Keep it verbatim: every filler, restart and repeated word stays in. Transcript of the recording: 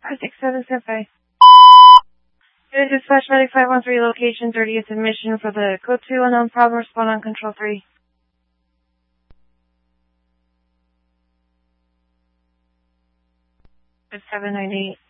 five six seven seven. Unit dispatch medic five one three, location thirtieth admission for the code two unknown problem, respond on control three. seven nine eight.